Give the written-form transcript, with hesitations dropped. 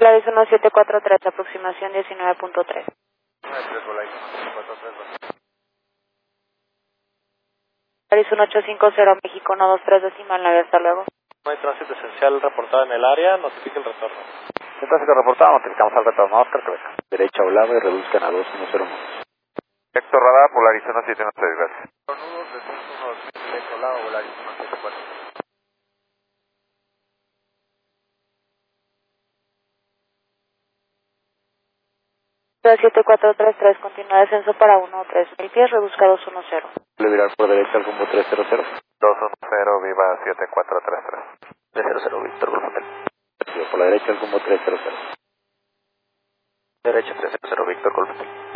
Polaris 1743, aproximación 19.3. 93, Polaris 1743. Polaris 1850, México 123 decimal 9, hasta luego. No hay tránsito esencial reportado en el área, notifique el retorno. El tráfico reportado, notificamos al retorno. Oscar, cabeza. Derecha o lado y reduzcan a 2101. Héctor Radar, Polaris 1793, gracias. Tornudos de 12000, derecho lado, Polaris 174. 7433, continúa descenso para 13000 pies, reduzca 210. Le virar por derecha al rumbo 300. 210, viva 7433. 300, Víctor Golf Hotel. Por la derecha al rumbo 300. Derecha 300, Víctor Golf Hotel.